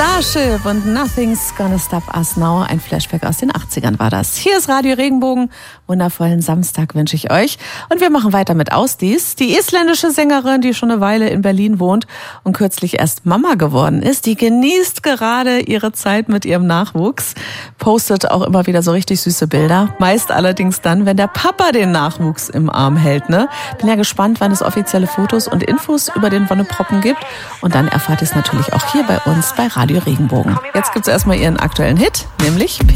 Starship und Nothing's Gonna Stop Us Now. Ein Flashback aus den 80ern war das. Hier ist Radio Regenbogen. Wundervollen Samstag wünsche ich euch. Und wir machen weiter mit Ausdies. Die isländische Sängerin, die schon eine Weile in Berlin wohnt und kürzlich erst Mama geworden ist, die genießt gerade ihre Zeit mit ihrem Nachwuchs. Postet auch immer wieder so richtig süße Bilder. Meist allerdings dann, wenn der Papa den Nachwuchs im Arm hält. Ne? Bin ja gespannt, wann es offizielle Fotos und Infos über den Wonneproppen gibt. Und dann erfahrt ihr es natürlich auch hier bei uns bei Radio Regenbogen. Jetzt gibt's erstmal ihren aktuellen Hit, nämlich